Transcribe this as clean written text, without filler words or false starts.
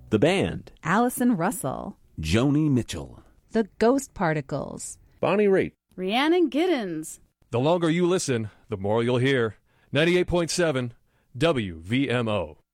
The Band, Allison Russell, Joni Mitchell, The Ghost Particles, Bonnie Raitt, Rhiannon Giddens. The longer you listen, the more you'll hear. 98.7 WVMO.